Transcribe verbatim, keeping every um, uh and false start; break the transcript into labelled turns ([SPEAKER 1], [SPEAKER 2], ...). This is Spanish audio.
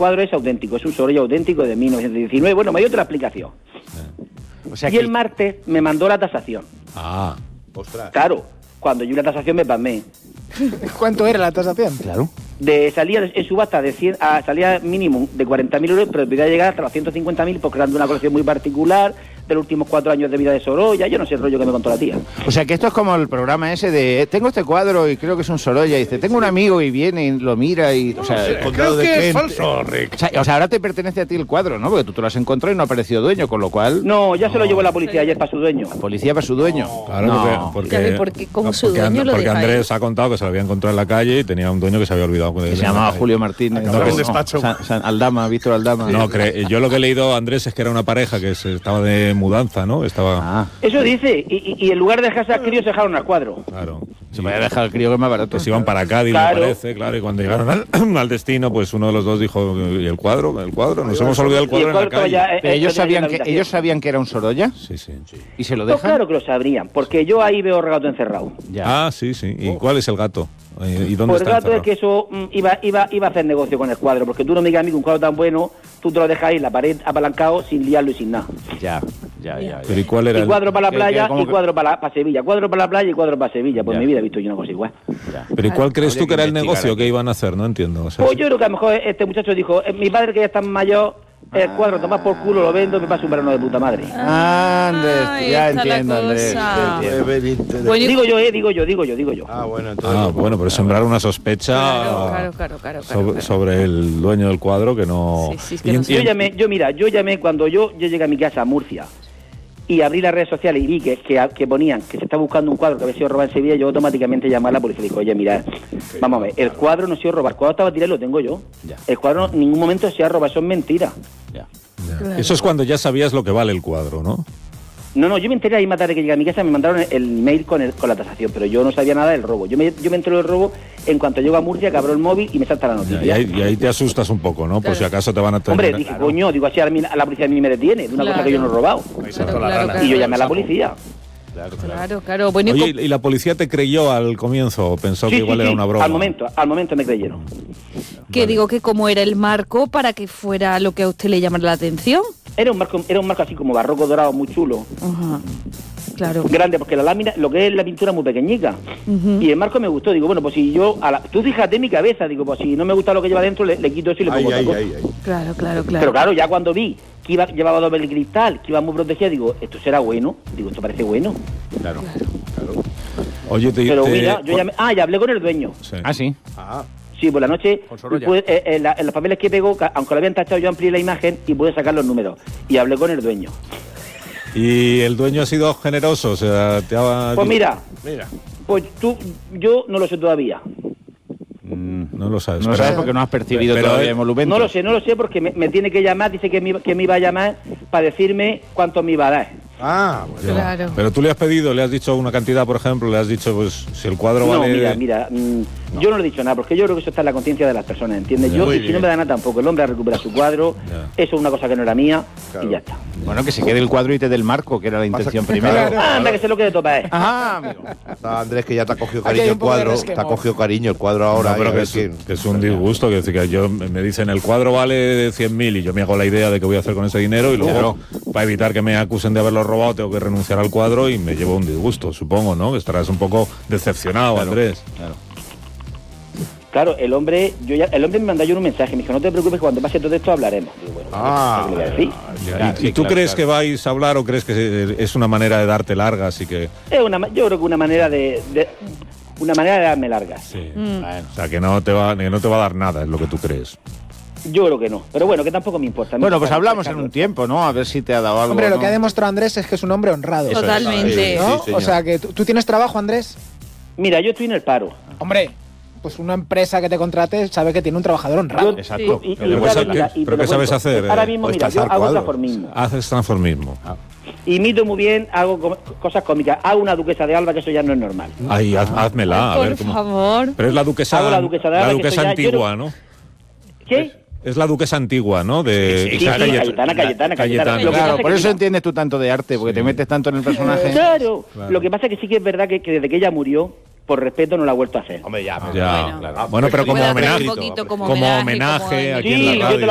[SPEAKER 1] cuadro es auténtico, es un Sorolla auténtico de mil novecientos diecinueve. Bueno, me dio otra explicación.
[SPEAKER 2] O sea
[SPEAKER 1] y
[SPEAKER 2] que...
[SPEAKER 1] el martes me mandó la tasación.
[SPEAKER 3] Ah, ostras.
[SPEAKER 1] Claro, cuando yo la tasación me pasmé.
[SPEAKER 4] ¿Cuánto era la tasación?
[SPEAKER 2] Claro.
[SPEAKER 1] De salía en subasta de cien, a, salía mínimo de cuarenta mil euros, pero podía llegar hasta los ciento cincuenta mil porque eran de una colección muy particular, de los últimos cuatro años de vida de Sorolla. Yo no sé el rollo que me contó la tía.
[SPEAKER 2] O sea que esto es como el programa ese de tengo este cuadro y creo que es un Sorolla, y dice, tengo un amigo y viene y lo mira y... O sea,
[SPEAKER 3] no sé,
[SPEAKER 2] el
[SPEAKER 3] creo
[SPEAKER 2] de
[SPEAKER 3] que
[SPEAKER 2] Kent.
[SPEAKER 3] es falso, Rick.
[SPEAKER 2] O sea, o sea, ahora te pertenece a ti el cuadro, ¿no? Porque tú te lo has encontrado y no ha aparecido dueño, con lo cual...
[SPEAKER 1] No, ya no. se lo llevó la policía ayer para su dueño.
[SPEAKER 2] ¿La policía para su dueño?
[SPEAKER 3] No. Claro,
[SPEAKER 2] no.
[SPEAKER 3] porque...
[SPEAKER 5] Ya ve, porque como
[SPEAKER 3] no,
[SPEAKER 5] su
[SPEAKER 3] porque
[SPEAKER 5] dueño
[SPEAKER 3] And,
[SPEAKER 5] lo
[SPEAKER 3] Porque
[SPEAKER 5] deja
[SPEAKER 3] Andrés
[SPEAKER 5] ahí.
[SPEAKER 3] ha contado que se lo había encontrado en la calle y tenía un dueño que se había olvidado.
[SPEAKER 2] Que se llamaba Julio Martínez.
[SPEAKER 3] No,
[SPEAKER 2] No,
[SPEAKER 3] no,
[SPEAKER 2] no,
[SPEAKER 3] despacho.
[SPEAKER 2] San, San Aldama, Víctor Aldama.
[SPEAKER 3] No, cre yo lo que he leído, Andrés, es que era una pareja que se estaba de mudanza, ¿no? Estaba...
[SPEAKER 2] Ah.
[SPEAKER 1] Eso dice, y, y, y en lugar de dejarse al crío se dejaron al cuadro.
[SPEAKER 3] Claro.
[SPEAKER 2] Se podía dejar al crío que es más barato.
[SPEAKER 3] Pues iban para Cádiz,
[SPEAKER 1] claro.
[SPEAKER 3] me parece, claro, y cuando llegaron al, al destino, pues uno de los dos dijo, ¿y el cuadro? ¿El cuadro? Nos hemos olvidado el cuadro,
[SPEAKER 1] el cuadro
[SPEAKER 3] en la calle.
[SPEAKER 1] ya, eh,
[SPEAKER 2] Pero ellos
[SPEAKER 1] ya
[SPEAKER 2] sabían,
[SPEAKER 1] en la
[SPEAKER 2] que, ellos sabían que era un Sorolla.
[SPEAKER 3] Sí, sí, sí.
[SPEAKER 2] ¿Y se lo
[SPEAKER 1] Pues
[SPEAKER 2] dejan?
[SPEAKER 1] claro que lo sabrían, porque yo ahí veo el gato encerrado.
[SPEAKER 2] Ya.
[SPEAKER 3] Ah, sí, sí. ¿Y cuál es el gato? ¿Y dónde
[SPEAKER 1] Pues el
[SPEAKER 3] está
[SPEAKER 1] gato
[SPEAKER 3] encerrado?
[SPEAKER 1] es que eso mm, iba, iba, iba a hacer negocio con el cuadro, porque tú no me digas a mí que un cuadro tan bueno, tú te lo dejas ahí en la pared apalancado sin liarlo y sin nada.
[SPEAKER 2] Ya, ya, ya. ya.
[SPEAKER 3] Pero ¿y cuál era
[SPEAKER 1] Y
[SPEAKER 3] el...?
[SPEAKER 1] cuadro para la
[SPEAKER 2] ¿Qué-
[SPEAKER 1] playa
[SPEAKER 2] qué- cómo
[SPEAKER 1] y
[SPEAKER 2] que-
[SPEAKER 1] cuadro para, para Sevilla. Cuadro para la playa y cuadro para Sevilla. Pues
[SPEAKER 2] Ya.
[SPEAKER 1] en mi vida he visto yo una cosa igual.
[SPEAKER 2] Ya.
[SPEAKER 3] Pero ¿y cuál crees
[SPEAKER 2] Habría
[SPEAKER 3] tú que
[SPEAKER 2] que
[SPEAKER 3] era el
[SPEAKER 2] investigar
[SPEAKER 3] negocio
[SPEAKER 2] aquí.
[SPEAKER 3] que iban a hacer? No entiendo. O sea,
[SPEAKER 1] Pues yo creo que a lo mejor este muchacho dijo, eh, mi padre que ya está mayor, el cuadro toma por culo, lo vendo, me pasa un verano de puta madre.
[SPEAKER 2] Ah, Andrés,
[SPEAKER 5] Ay,
[SPEAKER 2] ya
[SPEAKER 5] está la
[SPEAKER 2] entiendo, Andrés.
[SPEAKER 5] cosa.
[SPEAKER 2] ya entiendo.
[SPEAKER 5] Bueno, y-
[SPEAKER 1] Digo yo, eh, digo yo, digo yo, digo yo.
[SPEAKER 6] Ah, bueno, entonces...
[SPEAKER 3] Ah, bueno, pero sembrar una sospecha
[SPEAKER 5] Claro, claro, claro, claro, claro,
[SPEAKER 3] sobre,
[SPEAKER 5] claro.
[SPEAKER 3] sobre el dueño del cuadro que no...
[SPEAKER 5] Sí, sí, es que
[SPEAKER 3] Y
[SPEAKER 5] no
[SPEAKER 3] en-
[SPEAKER 5] sé.
[SPEAKER 3] y
[SPEAKER 1] Yo
[SPEAKER 3] en-
[SPEAKER 1] llamé, yo mira, yo llamé cuando yo, yo llegué a mi casa a Murcia y abrí las redes sociales y vi que, que, que ponían que se está buscando un cuadro que había sido robado en Sevilla, yo automáticamente llamé a la policía y dije, oye, mira, vamos a ver, el cuadro no se ha sido robado, el cuadro estaba tirado y lo tengo yo.
[SPEAKER 2] Ya.
[SPEAKER 1] El cuadro en ningún momento se ha robado, eso es mentira.
[SPEAKER 2] Ya.
[SPEAKER 3] Ya. Eso es cuando ya sabías lo que vale el cuadro, ¿no?
[SPEAKER 1] No, no, yo me enteré ahí más tarde que llegué a mi casa, me mandaron el, el mail con, el, con la tasación, pero yo no sabía nada del robo. Yo me, yo me entero del robo en cuanto llego a Murcia, que abro el móvil y me salta la
[SPEAKER 3] Ya,
[SPEAKER 1] noticia.
[SPEAKER 3] y, ahí, y ahí te asustas un poco, ¿no? Por
[SPEAKER 5] Claro.
[SPEAKER 3] si acaso te van a tener...
[SPEAKER 1] Hombre, dije, coño, digo, así a, mí- a la policía a mí me detiene, de una cosa
[SPEAKER 5] Claro.
[SPEAKER 1] que yo no he robado.
[SPEAKER 5] Claro, claro, claro.
[SPEAKER 1] Y yo llamé a la policía.
[SPEAKER 5] Claro, claro. Bueno, y
[SPEAKER 3] Oye,
[SPEAKER 5] co-
[SPEAKER 3] ¿y la policía te creyó al comienzo o pensó
[SPEAKER 1] Sí,
[SPEAKER 3] que igual
[SPEAKER 1] sí,
[SPEAKER 3] era
[SPEAKER 1] sí,
[SPEAKER 3] una broma?
[SPEAKER 1] al momento, al momento me creyeron.
[SPEAKER 5] que digo que como era el marco para que fuera lo que a usted le llamara la atención.
[SPEAKER 1] Era un marco, era un marco así como barroco dorado, muy chulo,
[SPEAKER 5] Ajá. Claro.
[SPEAKER 1] grande, porque la lámina, lo que es la pintura es muy pequeñica.
[SPEAKER 5] Ujú.
[SPEAKER 1] Y el marco me gustó, digo, bueno, pues si yo, a la, tú fíjate en mi cabeza, digo, pues si no me gusta lo que lleva dentro, le, le quito eso y le pongo
[SPEAKER 6] Ay,
[SPEAKER 1] otra
[SPEAKER 6] ay,
[SPEAKER 1] cosa.
[SPEAKER 6] ay, ay.
[SPEAKER 5] Claro, claro, claro.
[SPEAKER 1] Pero claro, ya cuando vi que iba, llevaba doble cristal, que iba muy protegida, digo, esto será bueno, digo, esto parece bueno.
[SPEAKER 2] Claro.
[SPEAKER 3] Oye, te...
[SPEAKER 1] Pero
[SPEAKER 3] te-
[SPEAKER 1] mira, yo llamé, ah, ya hablé con el dueño.
[SPEAKER 3] Sí.
[SPEAKER 2] Ah, sí.
[SPEAKER 6] Ah,
[SPEAKER 1] Sí, por la noche,
[SPEAKER 2] Con Sorolla.
[SPEAKER 1] pude- eh, en, la- en los papeles que pegó, ca- aunque lo habían tachado, yo amplié la imagen y pude sacar los números. Y hablé con el dueño.
[SPEAKER 3] ¿Y el dueño ha sido generoso? O sea, te ha...
[SPEAKER 1] Pues mira,
[SPEAKER 6] mira.
[SPEAKER 1] pues tú, yo no lo sé todavía.
[SPEAKER 3] No lo sabes.
[SPEAKER 2] No
[SPEAKER 3] pero-
[SPEAKER 2] sabes porque no has percibido
[SPEAKER 3] pero,
[SPEAKER 2] todavía
[SPEAKER 3] eh,
[SPEAKER 2] emolumentos.
[SPEAKER 1] No lo sé, no lo sé porque me, me tiene que llamar, dice que me, iba- que me iba a llamar para decirme cuánto me iba a dar.
[SPEAKER 6] Ah, bueno.
[SPEAKER 5] Claro.
[SPEAKER 3] Pero tú le has pedido, le has dicho una cantidad, por ejemplo, le has dicho, pues, si el cuadro
[SPEAKER 1] No,
[SPEAKER 3] vale...
[SPEAKER 1] mira, mira, mm, yo no le he dicho nada, porque yo creo que eso está en la conciencia de las personas, ¿entiendes?
[SPEAKER 3] Ya.
[SPEAKER 1] Yo,
[SPEAKER 6] Muy
[SPEAKER 1] y si
[SPEAKER 6] bien.
[SPEAKER 1] no me da nada tampoco, el hombre ha recuperado su cuadro,
[SPEAKER 3] Ya.
[SPEAKER 1] eso es una cosa que no era mía,
[SPEAKER 6] Claro.
[SPEAKER 1] y ya está.
[SPEAKER 2] Bueno, que se quede el cuadro y te dé el marco, que era la intención
[SPEAKER 6] Pasa-
[SPEAKER 2] primero.
[SPEAKER 6] Claro.
[SPEAKER 1] Anda, que se lo quede topa, ¿eh?
[SPEAKER 2] Ajá, amigo.
[SPEAKER 6] Está Andrés, que ya te ha cogido
[SPEAKER 4] Aquí hay
[SPEAKER 6] cariño
[SPEAKER 4] un
[SPEAKER 6] el
[SPEAKER 4] poco de
[SPEAKER 6] cuadro.
[SPEAKER 4] resquemor.
[SPEAKER 6] Te ha cogido cariño el cuadro ahora.
[SPEAKER 3] No, pero
[SPEAKER 6] y a
[SPEAKER 3] que
[SPEAKER 6] ver
[SPEAKER 3] es,
[SPEAKER 6] quién-
[SPEAKER 3] que es un disgusto, que, decir, que yo me dicen el cuadro vale cien mil y yo me hago la idea de qué voy a hacer con ese dinero y luego, para evitar que me acusen de haberlo robado, tengo que renunciar al cuadro y me llevo un disgusto, supongo, ¿no? Que estarás un poco decepcionado, Andrés.
[SPEAKER 2] Claro.
[SPEAKER 1] Claro, el hombre, yo ya, el hombre me mandó yo un mensaje, me dijo, no te preocupes, cuando pase todo esto hablaremos. Digo, bueno,
[SPEAKER 6] Ah,
[SPEAKER 1] ¿qué le voy a decir?
[SPEAKER 2] Claro,
[SPEAKER 3] ¿Y,
[SPEAKER 2] sí,
[SPEAKER 3] y tú
[SPEAKER 2] claro,
[SPEAKER 3] crees
[SPEAKER 2] claro.
[SPEAKER 3] que vais a hablar o crees que es una manera de darte largas y que...
[SPEAKER 1] Es una, ma- yo creo que una manera de, de- una manera de darme largas.
[SPEAKER 3] Sí.
[SPEAKER 5] Mm.
[SPEAKER 3] Bueno, o sea, que no, te va, que no te va a dar nada, es lo que tú crees.
[SPEAKER 1] Yo creo que no, pero bueno, que tampoco me importa.
[SPEAKER 2] Bueno, pues hablamos en un tiempo, ¿no? A ver si te ha dado algo.
[SPEAKER 4] Hombre, lo
[SPEAKER 2] ¿no?
[SPEAKER 4] que ha demostrado Andrés es que es un hombre honrado.
[SPEAKER 3] Eso es.
[SPEAKER 5] Totalmente.
[SPEAKER 4] ¿no?
[SPEAKER 6] Sí, señor.
[SPEAKER 4] O sea, que tú, ¿tú tienes trabajo, Andrés?
[SPEAKER 1] Mira, yo estoy en el paro.
[SPEAKER 4] Hombre, pues una empresa que te contrate sabe que tiene un trabajador honrado.
[SPEAKER 1] Yo-
[SPEAKER 2] Exacto.
[SPEAKER 1] y- y-
[SPEAKER 3] Pero
[SPEAKER 1] y
[SPEAKER 3] pues,
[SPEAKER 1] sabes,
[SPEAKER 3] ¿qué-
[SPEAKER 1] mira, y te
[SPEAKER 3] pero
[SPEAKER 1] lo
[SPEAKER 3] qué sabes
[SPEAKER 1] cuento.
[SPEAKER 3] hacer,
[SPEAKER 1] Ahora
[SPEAKER 3] eh?
[SPEAKER 1] mismo,
[SPEAKER 6] Pues
[SPEAKER 1] mira, yo
[SPEAKER 6] tasar
[SPEAKER 1] hago
[SPEAKER 6] cuadros.
[SPEAKER 1] transformismo.
[SPEAKER 3] Haces transformismo.
[SPEAKER 1] Imito muy bien, hago co- cosas cómicas. Hago una duquesa de Alba, que eso ya no es normal.
[SPEAKER 3] Ay, haz- házmela, a
[SPEAKER 5] Por
[SPEAKER 3] ver cómo...
[SPEAKER 5] favor.
[SPEAKER 3] Pero es la duquesa,
[SPEAKER 1] Hago la duquesa de
[SPEAKER 3] la
[SPEAKER 1] Alba, que
[SPEAKER 3] duquesa
[SPEAKER 1] eso ya-
[SPEAKER 3] antigua,
[SPEAKER 1] yo
[SPEAKER 3] ¿no?
[SPEAKER 1] ¿Qué?
[SPEAKER 3] Es la duquesa antigua, ¿no? De
[SPEAKER 1] Sí, sí, Cayetana, Cayetana, Cayetana. Lo que
[SPEAKER 2] Claro,
[SPEAKER 1] pasa
[SPEAKER 2] por
[SPEAKER 1] que
[SPEAKER 2] eso
[SPEAKER 1] mira-
[SPEAKER 2] entiendes tú tanto de arte, porque te metes tanto en el personaje.
[SPEAKER 1] Claro.
[SPEAKER 3] Claro.
[SPEAKER 1] Lo que pasa es que sí que es verdad que, que desde que ella murió, por respeto, no la ha vuvuelto a hacer.
[SPEAKER 6] Hombre, ya.
[SPEAKER 3] Ya,
[SPEAKER 5] Bueno.
[SPEAKER 3] claro. Bueno, pero como
[SPEAKER 5] Puede hacer
[SPEAKER 3] homenaje,
[SPEAKER 5] un poquito como
[SPEAKER 3] como
[SPEAKER 5] homenaje,
[SPEAKER 3] homenaje
[SPEAKER 5] como
[SPEAKER 3] aquí
[SPEAKER 1] Sí,
[SPEAKER 3] en la
[SPEAKER 1] yo te
[SPEAKER 3] radio.
[SPEAKER 1] la